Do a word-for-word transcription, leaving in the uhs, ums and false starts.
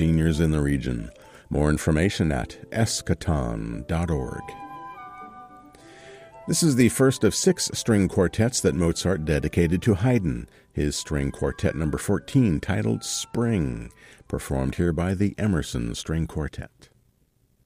seniors in the region. More information at eschaton dot org. This is the first of six string quartets that Mozart dedicated to Haydn, his string quartet number fourteen, titled Spring, performed here by the Emerson String Quartet.